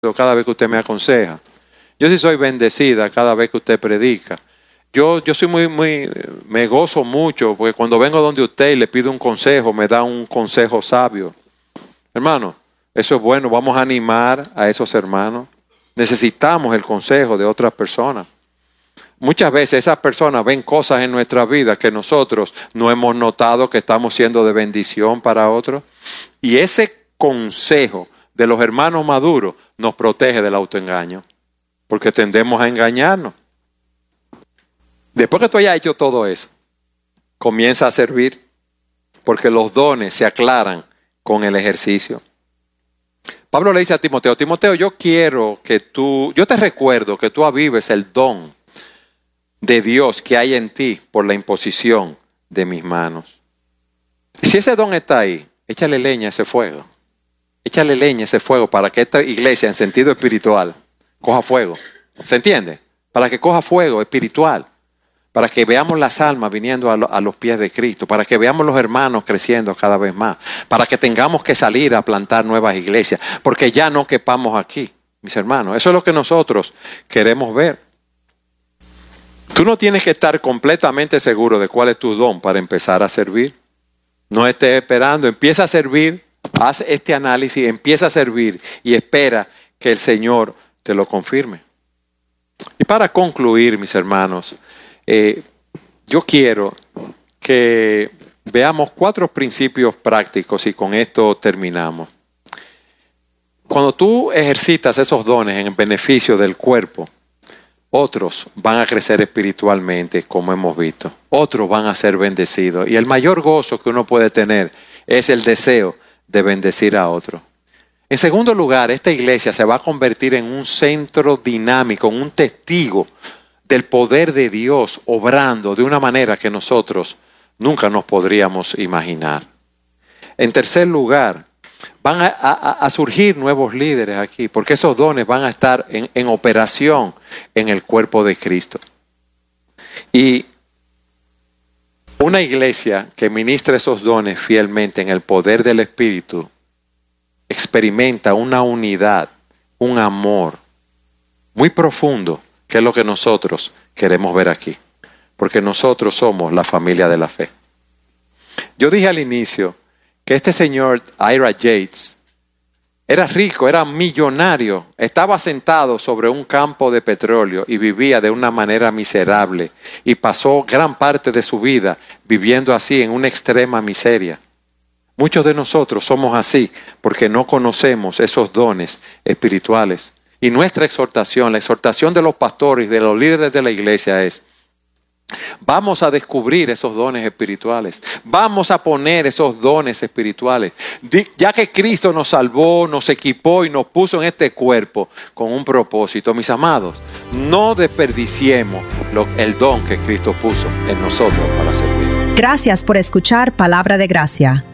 cada vez que usted me aconseja. Yo sí soy bendecida cada vez que usted predica. Yo soy me gozo mucho porque cuando vengo donde usted y le pido un consejo, me da un consejo sabio. Hermano, eso es bueno. Vamos a animar a esos hermanos. Necesitamos el consejo de otras personas. Muchas veces esas personas ven cosas en nuestra vida que nosotros no hemos notado que estamos siendo de bendición para otros. Y ese consejo de los hermanos maduros nos protege del autoengaño, porque tendemos a engañarnos. Después que tú hayas hecho todo eso, comienza a servir, porque los dones se aclaran con el ejercicio. Pablo le dice a Timoteo, Timoteo, yo te recuerdo que tú avives el don de Dios que hay en ti por la imposición de mis manos. Si ese don está ahí, échale leña a ese fuego. Échale leña a ese fuego para que esta iglesia en sentido espiritual coja fuego. ¿Se entiende? Para que coja fuego espiritual. Para que veamos las almas viniendo a los pies de Cristo. Para que veamos los hermanos creciendo cada vez más. Para que tengamos que salir a plantar nuevas iglesias. Porque ya no quepamos aquí, mis hermanos. Eso es lo que nosotros queremos ver. Tú no tienes que estar completamente seguro de cuál es tu don para empezar a servir. No estés esperando, empieza a servir, haz este análisis, empieza a servir y espera que el Señor te lo confirme. Y para concluir, mis hermanos, yo quiero que veamos 4 principios prácticos y con esto terminamos. Cuando tú ejercitas esos dones en beneficio del cuerpo, otros van a crecer espiritualmente, como hemos visto. Otros van a ser bendecidos. Y el mayor gozo que uno puede tener es el deseo de bendecir a otros. En segundo lugar, esta iglesia se va a convertir en un centro dinámico, en un testigo del poder de Dios obrando de una manera que nosotros nunca nos podríamos imaginar. En tercer lugar, van a surgir nuevos líderes aquí, porque esos dones van a estar en operación en el cuerpo de Cristo. Y una iglesia que ministra esos dones fielmente en el poder del Espíritu, experimenta una unidad, un amor muy profundo, que es lo que nosotros queremos ver aquí, porque nosotros somos la familia de la fe. Yo dije al inicio que este señor Ira Yates era rico, era millonario, estaba sentado sobre un campo de petróleo y vivía de una manera miserable y pasó gran parte de su vida viviendo así en una extrema miseria. Muchos de nosotros somos así porque no conocemos esos dones espirituales. Y nuestra exhortación, la exhortación de los pastores y de los líderes de la iglesia es: vamos a descubrir esos dones espirituales. Vamos a poner esos dones espirituales. Ya que Cristo nos salvó, nos equipó y nos puso en este cuerpo con un propósito. Mis amados, no desperdiciemos el don que Cristo puso en nosotros para servir. Gracias por escuchar Palabra de Gracia.